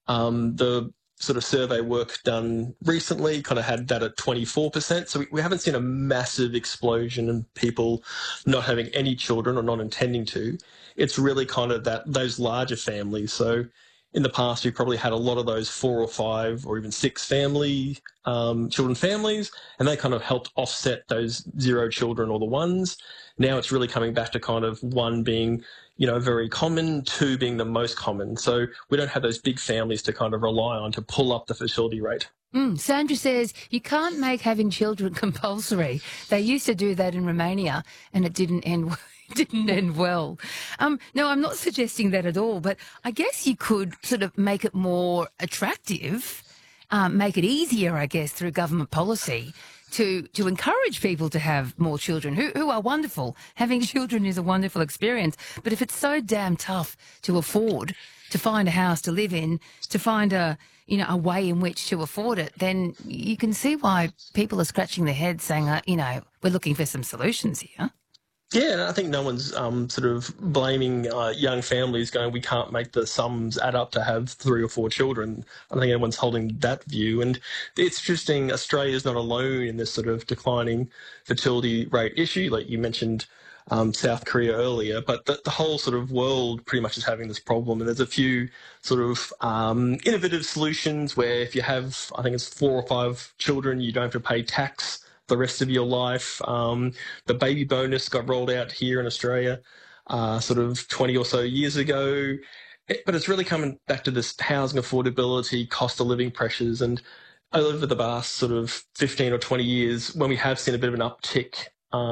The sort of survey work done recently kind of had that at 24%. So we haven't seen a massive explosion in people not having any children or not intending to. It's really kind of those larger families. So in the past, we probably had a lot of those 4 or 5 or even 6 children families, and they kind of helped offset those 0 children or the ones. Now it's really coming back to kind of 1 being, very common, 2 being the most common. So we don't have those big families to kind of rely on to pull up the fertility rate. Sandra says you can't make having children compulsory. They used to do that in Romania, and it didn't end didn't end well. No, I'm not suggesting that at all, but I guess you could sort of make it more attractive, make it easier, I guess, through government policy to encourage people to have more children who are wonderful. Having children is a wonderful experience. But if it's so damn tough to afford, to find a house to live in, to find a way in which to afford it, then you can see why people are scratching their heads saying, we're looking for some solutions here. Yeah, and I think no one's sort of blaming young families going, we can't make the sums add up to have 3 or 4 children. I think everyone's holding that view. And it's interesting, Australia's not alone in this sort of declining fertility rate issue. Like you mentioned South Korea earlier, but the whole sort of world pretty much is having this problem. And there's a few sort of innovative solutions where if you have, I think it's 4 or 5 children, you don't have to pay tax the rest of your life. The baby bonus got rolled out here in Australia sort of 20 or so years ago. But it's really coming back to this housing affordability, cost of living pressures. And over the past sort of 15 or 20 years, when we have seen a bit of an uptick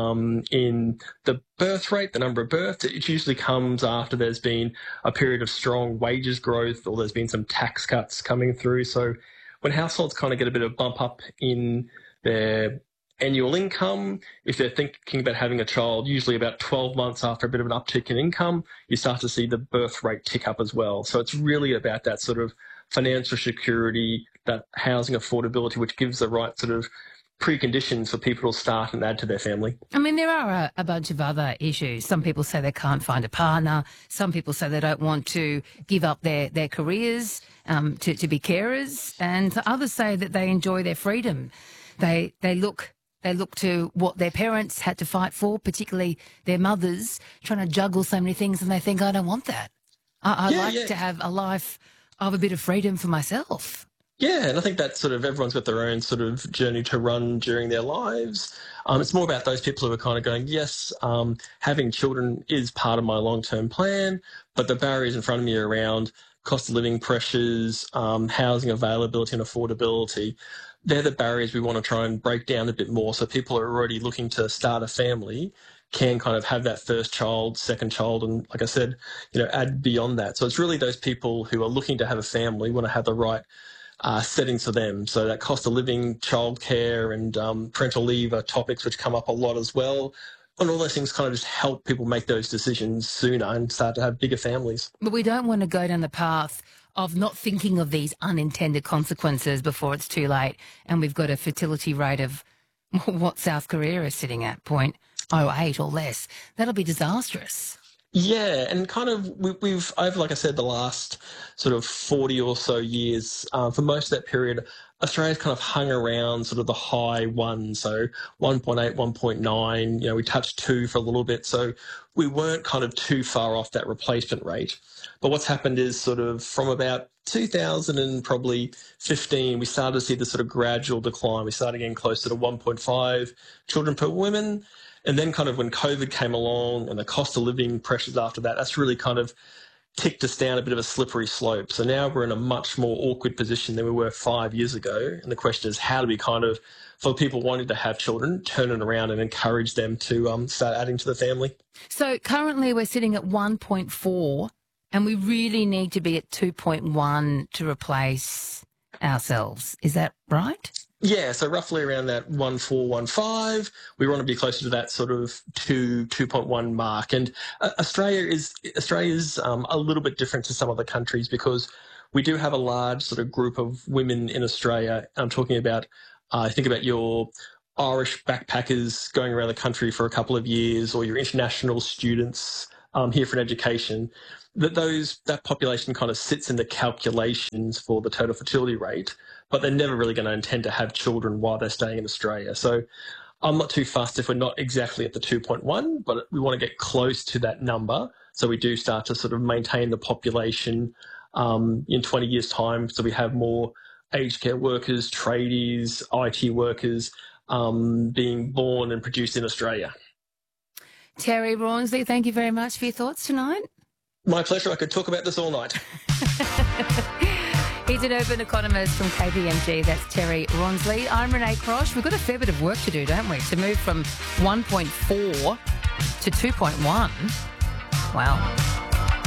in the birth rate, the number of births, it usually comes after there's been a period of strong wages growth or there's been some tax cuts coming through. So when households kind of get a bit of bump up in their annual income, if they're thinking about having a child, usually about 12 months after a bit of an uptick in income, you start to see the birth rate tick up as well. So it's really about that sort of financial security, that housing affordability, which gives the right sort of preconditions for people to start and add to their family. I mean, there are a bunch of other issues. Some people say they can't find a partner. Some people say they don't want to give up their careers to be carers. And others say that they enjoy their freedom. They look to what their parents had to fight for, particularly their mothers, trying to juggle so many things, and they think, I don't want that. I'd like to have a life of a bit of freedom for myself. Yeah, and I think that sort of everyone's got their own sort of journey to run during their lives. It's more about those people who are kind of going, yes, having children is part of my long-term plan, but the barriers in front of me are around cost of living pressures, housing availability and affordability. They're the barriers we want to try and break down a bit more so people are already looking to start a family can kind of have that first child, second child, and like I said, add beyond that. So it's really those people who are looking to have a family, want to have the right settings for them. So that cost of living, childcare and parental leave are topics which come up a lot as well. And all those things kind of just help people make those decisions sooner and start to have bigger families. But we don't want to go down the path of not thinking of these unintended consequences before it's too late. And we've got a fertility rate of what South Korea is sitting at, 0.08 or less. That'll be disastrous. Yeah, and kind of we've over, like I said, the last sort of 40 or so years, for most of that period, Australia's kind of hung around sort of the high ones, so 1.8, 1.9, we touched 2 for a little bit, so we weren't kind of too far off that replacement rate. But what's happened is sort of from about 2000 and probably 15, we started to see this sort of gradual decline. We started getting closer to 1.5 children per woman. And then kind of when COVID came along and the cost of living pressures after that, that's really kind of ticked us down a bit of a slippery slope. So now we're in a much more awkward position than we were 5 years ago. And the question is, how do we kind of, for people wanting to have children, turn it around and encourage them to start adding to the family? So currently we're sitting at 1.4 and we really need to be at 2.1 to replace ourselves. Is that right? Yeah, so roughly around that 1.4, 1.5. We want to be closer to that sort of 2.1 mark. And Australia's a little bit different to some other countries because we do have a large sort of group of women in Australia. I'm talking about, think about your Irish backpackers going around the country for a couple of years or your international students here for an education, that population kind of sits in the calculations for the total fertility rate, but they're never really going to intend to have children while they're staying in Australia. So I'm not too fussed if we're not exactly at the 2.1, but we want to get close to that number so we do start to sort of maintain the population in 20 years' time, so we have more aged care workers, tradies, IT workers being born and produced in Australia. Terry Rawnsley, thank you very much for your thoughts tonight. My pleasure. I could talk about this all night. He's an urban economist from KPMG. That's Terry Rawnsley. I'm Renee Crosh. We've got a fair bit of work to do, don't we, to move from 1.4 to 2.1. Wow.